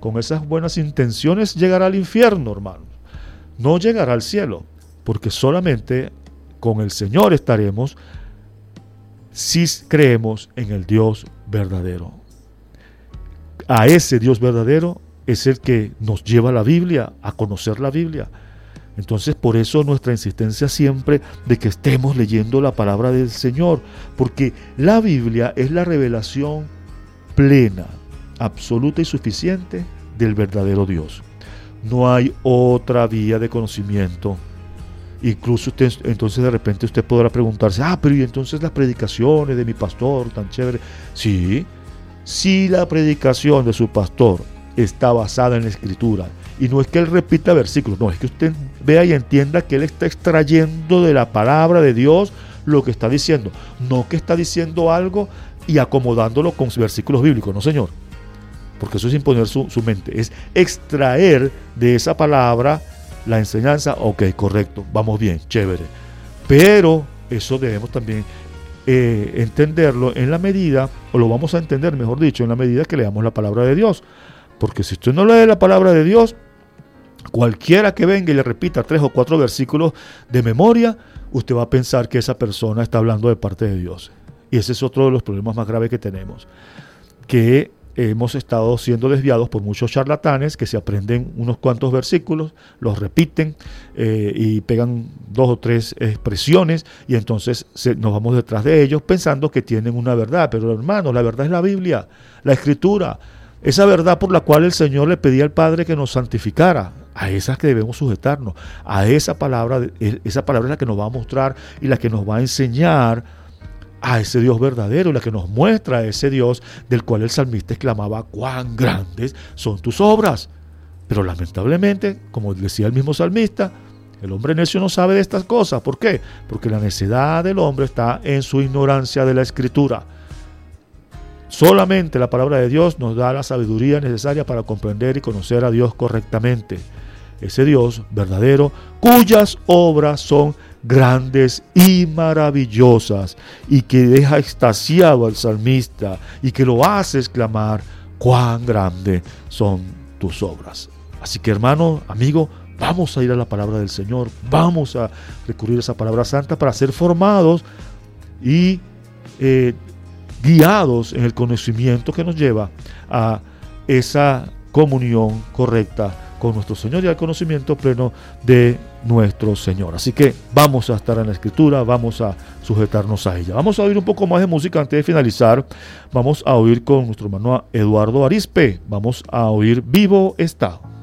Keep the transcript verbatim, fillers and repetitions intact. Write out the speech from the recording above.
con esas buenas intenciones, llegará al infierno, hermano. No llegará al cielo, porque solamente con el Señor estaremos si creemos en el Dios verdadero. A ese Dios verdadero es el que nos lleva a la Biblia, a conocer la Biblia. Entonces, por eso nuestra insistencia siempre de que estemos leyendo la palabra del Señor, porque la Biblia es la revelación plena, absoluta y suficiente del verdadero Dios. No hay otra vía de conocimiento. Incluso usted, entonces de repente usted podrá preguntarse, ah, pero y entonces las predicaciones de mi pastor, tan chévere. Sí, si la predicación de su pastor está basada en la Escritura, y no es que él repita versículos, no, es que usted vea y entienda que él está extrayendo de la palabra de Dios lo que está diciendo, no que está diciendo algo y acomodándolo con versículos bíblicos, no, señor, porque eso es imponer su, su mente, es extraer de esa palabra la enseñanza. Ok, correcto, vamos bien, chévere, pero eso debemos también eh, entenderlo en la medida, o lo vamos a entender, mejor dicho, en la medida que leamos la palabra de Dios. Porque si usted no lee la palabra de Dios, cualquiera que venga y le repita tres o cuatro versículos de memoria, usted va a pensar que esa persona está hablando de parte de Dios. Y ese es otro de los problemas más graves que tenemos, que hemos estado siendo desviados por muchos charlatanes que se aprenden unos cuantos versículos, los repiten eh, y pegan dos o tres expresiones, y entonces se, nos vamos detrás de ellos pensando que tienen una verdad. Pero hermanos, la verdad es la Biblia, la Escritura. Esa verdad por la cual el Señor le pedía al Padre que nos santificara, a esas que debemos sujetarnos, a esa palabra, esa palabra es la que nos va a mostrar y la que nos va a enseñar a ese Dios verdadero, la que nos muestra a ese Dios del cual el salmista exclamaba, cuán grandes son tus obras. Pero lamentablemente, como decía el mismo salmista, el hombre necio no sabe de estas cosas. ¿Por qué? Porque la necedad del hombre está en su ignorancia de la Escritura. Solamente la palabra de Dios nos da la sabiduría necesaria para comprender y conocer a Dios correctamente. Ese Dios verdadero, cuyas obras son grandes y maravillosas, y que deja extasiado al salmista y que lo hace exclamar, cuán grandes son tus obras. Así que, hermano, amigo, vamos a ir a la palabra del Señor, vamos a recurrir a esa palabra santa para ser formados y eh, guiados en el conocimiento que nos lleva a esa comunión correcta con nuestro Señor y al conocimiento pleno de nuestro Señor. Así que vamos a estar en la Escritura, vamos a sujetarnos a ella. Vamos a oír un poco más de música antes de finalizar. Vamos a oír con nuestro hermano Eduardo Arispe. Vamos a oír Vivo está.